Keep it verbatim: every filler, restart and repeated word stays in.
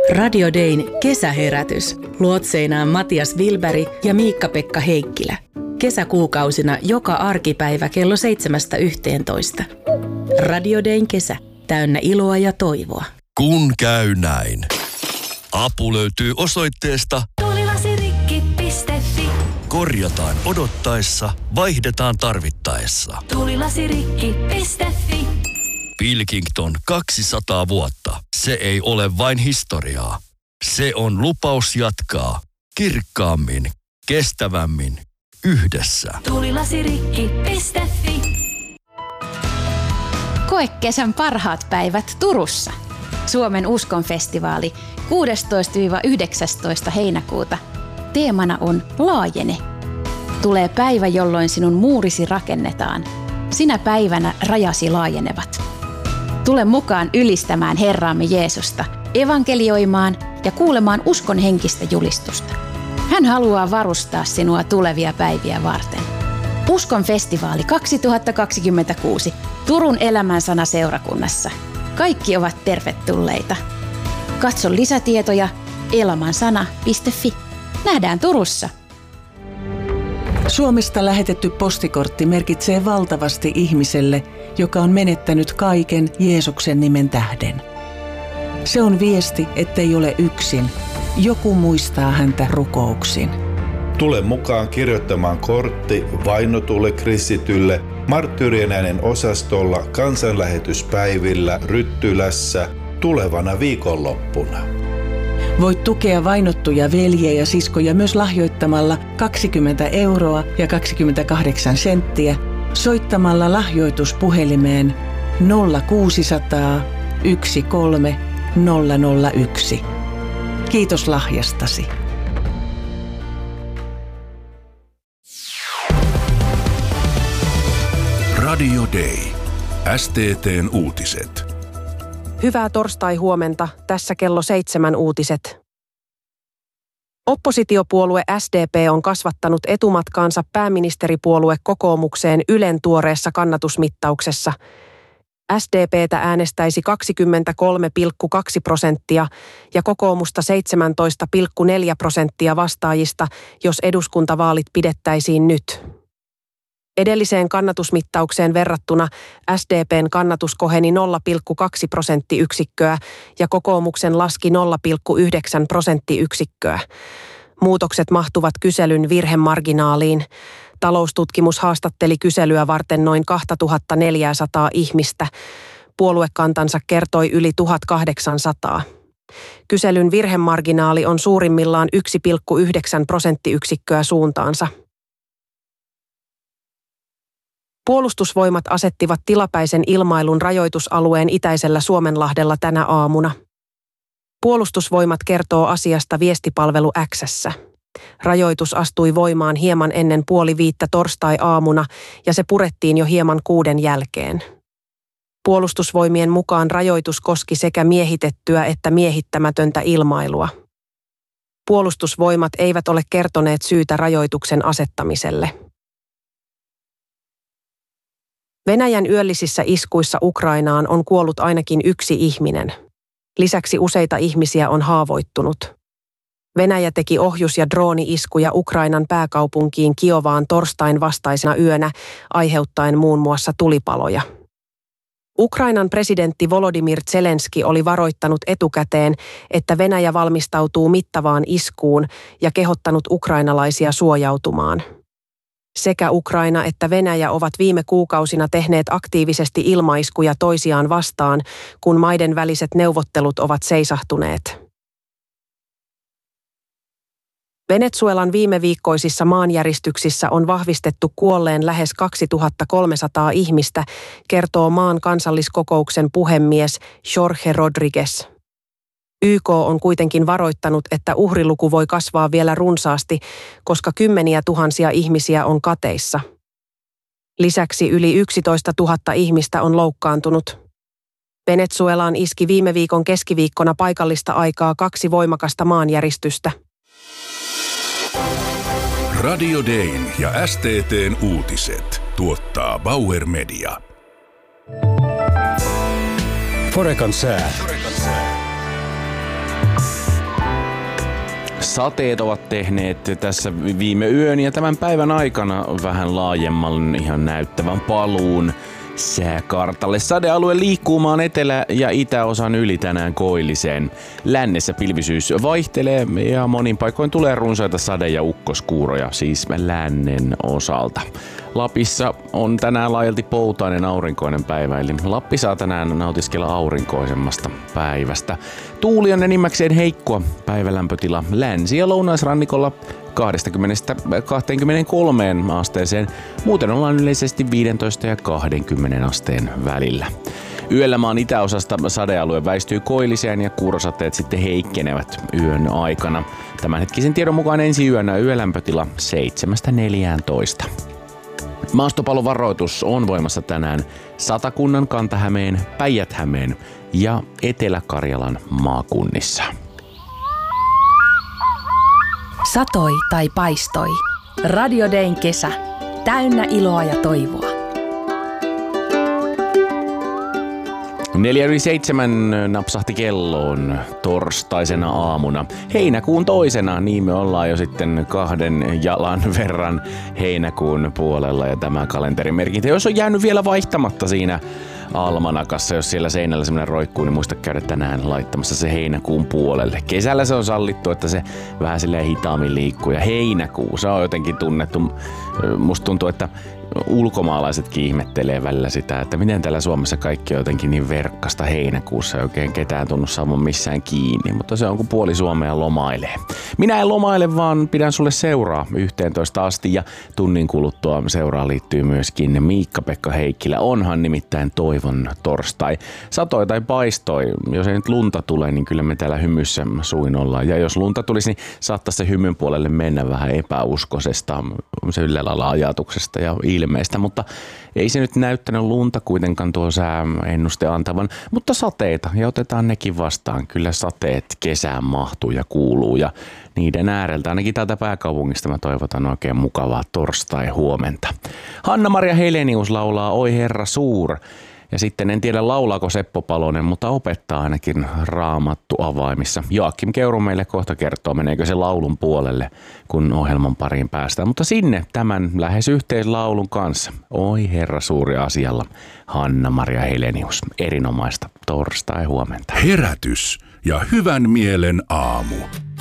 Radio Dayn kesäherätys. Luotseinaan Matias Wilberg ja Miikka-Pekka Heikkilä. Kesäkuukausina joka arkipäivä kello seitsemästä yhteentoista. Radio Dayn kesä. Täynnä iloa ja toivoa. Kun käy näin. Apu löytyy osoitteesta tuulilasirikki piste fi. Korjataan odottaessa, vaihdetaan tarvittaessa. tuulilasirikki piste fi. Pilkington kaksisataa vuotta. Se ei ole vain historiaa. Se on lupaus jatkaa kirkkaammin, kestävämmin, yhdessä. tuulilasirikki piste fi. Koe kesän parhaat päivät Turussa. Suomen uskonfestivaali kuudestoista yhdeksästoista heinäkuuta. Teemana on Laajene. Tulee päivä, jolloin sinun muurisi rakennetaan. Sinä päivänä rajasi laajenevat. Tule mukaan ylistämään Herraamme Jeesusta, evankelioimaan ja kuulemaan uskon henkistä julistusta. Hän haluaa varustaa sinua tulevia päiviä varten. Uskon festivaali kaksituhattakaksikymmentäkuusi Turun elämänsana seurakunnassa. Kaikki ovat tervetulleita. Katso lisätietoja elamansana piste fi. Nähdään Turussa. Suomesta lähetetty postikortti merkitsee valtavasti ihmiselle, joka on menettänyt kaiken Jeesuksen nimen tähden. Se on viesti, ettei ole yksin. Joku muistaa häntä rukouksin. Tule mukaan kirjoittamaan kortti vainotulle kristitylle Marttyyrien äänen osastolla kansanlähetyspäivillä Ryttylässä tulevana viikonloppuna. Voit tukea vainottuja veljiä ja siskoja myös lahjoittamalla kaksikymmentä euroa ja kaksikymmentäkahdeksan senttiä soittamalla lahjoituspuhelimeen nolla kuusisataa yksi kolme nolla nolla yksi. Kiitos lahjastasi. Radio Day. S T T:n uutiset. Hyvää torstai-huomenta, tässä kello seitsemän uutiset. Oppositiopuolue S D P on kasvattanut etumatkaansa pääministeripuolue kokoomukseen Ylen tuoreessa kannatusmittauksessa. S D P:tä äänestäisi kaksikymmentäkolme pilkku kaksi prosenttia ja kokoomusta seitsemäntoista pilkku neljä prosenttia vastaajista, jos eduskuntavaalit pidettäisiin nyt. Edelliseen kannatusmittaukseen verrattuna S D P:n kannatus koheni nolla pilkku kaksi prosenttiyksikköä ja kokoomuksen laski nolla pilkku yhdeksän prosenttiyksikköä. Muutokset mahtuvat kyselyn virhemarginaaliin. Taloustutkimus haastatteli kyselyä varten noin kaksituhattaneljäsataa ihmistä. Puoluekantansa kertoi yli tuhatkahdeksansataa. Kyselyn virhemarginaali on suurimmillaan yksi pilkku yhdeksän prosenttiyksikköä suuntaansa. Puolustusvoimat asettivat tilapäisen ilmailun rajoitusalueen itäisellä Suomenlahdella tänä aamuna. Puolustusvoimat kertoo asiasta viestipalvelu X:ssä. Rajoitus astui voimaan hieman ennen puoli viittä torstai-aamuna ja se purettiin jo hieman kuuden jälkeen. Puolustusvoimien mukaan rajoitus koski sekä miehitettyä että miehittämätöntä ilmailua. Puolustusvoimat eivät ole kertoneet syytä rajoituksen asettamiselle. Venäjän yöllisissä iskuissa Ukrainaan on kuollut ainakin yksi ihminen. Lisäksi useita ihmisiä on haavoittunut. Venäjä teki ohjus- ja drooni-iskuja Ukrainan pääkaupunkiin Kiovaan torstain vastaisena yönä, aiheuttaen muun muassa tulipaloja. Ukrainan presidentti Volodymyr Zelenski oli varoittanut etukäteen, että Venäjä valmistautuu mittavaan iskuun ja kehottanut ukrainalaisia suojautumaan. Sekä Ukraina että Venäjä ovat viime kuukausina tehneet aktiivisesti ilmaiskuja toisiaan vastaan, kun maiden väliset neuvottelut ovat seisahtuneet. Venezuelan viime viikkoisissa maanjäristyksissä on vahvistettu kuolleen lähes kaksituhattakolmesataa ihmistä, kertoo maan kansalliskokouksen puhemies Jorge Rodriguez. Y K on kuitenkin varoittanut, että uhriluku voi kasvaa vielä runsaasti, koska kymmeniä tuhansia ihmisiä on kateissa. Lisäksi yli yksitoista tuhatta ihmistä on loukkaantunut. Venezuelaan iski viime viikon keskiviikkona paikallista aikaa kaksi voimakasta maanjäristystä. Radio Dayn ja S T T:n uutiset tuottaa Bauer Media. Forecan sää. sateet ovat tehneet tässä viime yön ja tämän päivän aikana vähän laajemman ihan näyttävän paluun sääkartalle. Sadealue liikkuu maan etelä- ja itäosan yli tänään koilliseen. Lännessä pilvisyys vaihtelee ja monin paikoin tulee runsaita sade- ja ukkoskuuroja, siis lännen osalta. Lapissa on tänään laajalti poutainen aurinkoinen päivä, eli Lappi saa tänään nautiskella aurinkoisemmasta päivästä. Tuuli on enimmäkseen heikkoa, päivälämpötila länsi- ja lounaisrannikolla kaksikymmentä kaksikymmentäkolme asteeseen. Muuten ollaan yleisesti viisitoista ja kaksikymmentä asteen välillä. Yöllä maan itäosasta sadealue väistyy koilliseen ja kuurosateet sitten heikkenevät yön aikana. Tämänhetkisen tiedon mukaan ensi yönä yölämpötila seitsemästä neljääntoista. Maastopalovaroitus on voimassa tänään Satakunnan, Kanta-Hämeen, Päijät-Hämeen ja Etelä-Karjalan maakunnissa. Satoi tai paistoi. Radio Dayn kesä. Täynnä iloa ja toivoa. Neljä yli seitsemän napsahti kelloon torstaisena aamuna. Heinäkuun toisena, niin me ollaan jo sitten kahden jalan verran heinäkuun puolella. Ja tämä kalenterimerkintä, jos on jäänyt vielä vaihtamatta siinä almanakassa, jos siellä seinällä semmoinen roikkuu, niin muista käydä tänään laittamassa se heinäkuun puolelle. Kesällä se on sallittu, että se vähän silleen hitaammin liikkuu. Ja heinäkuu, se on jotenkin tunnettu. Musta tuntuu, että ulkomaalaisetkin ihmettelee välillä sitä, että miten täällä Suomessa kaikki on jotenkin niin verkkasta heinäkuussa, ei oikein ketään tunnu saamaan missään kiinni, mutta se on kun puoli Suomea lomailee. Minä en lomaile, vaan pidän sulle seuraa yhteentoista asti ja tunnin kuluttua seuraan liittyy myöskin Miikka-Pekka Heikkilä. Onhan nimittäin toivon torstai. Satoi tai paistoi, jos ei nyt lunta tule, niin kyllä me täällä hymyssä suin ollaan. Ja jos lunta tulisi, niin saattaisi se hymyn puolelle mennä vähän epäuskoisesta, se yllä lailla ajatuksesta ja ilmeistä, mutta ei se nyt näyttänyt lunta kuitenkaan tuo sääennuste antavan, mutta sateita ja otetaan nekin vastaan. Kyllä sateet kesään mahtuu ja kuuluu ja niiden ääreltä, ainakin täältä pääkaupungista mä toivotan oikein mukavaa torstai huomenta. Hanna-Maria Helenius laulaa Oi Herra Suur. Ja sitten en tiedä laulaako Seppo Palonen, mutta opettaa ainakin Raamattu avaimissa. Joakim Keuru meille kohta kertoo, meneekö se laulun puolelle, kun ohjelman pariin päästään. Mutta sinne tämän lähes yhteislaulun kanssa. Oi Herra suuri asialla. Hanna-Maria Helenius. Erinomaista torstai huomenta. Herätys ja hyvän mielen aamu.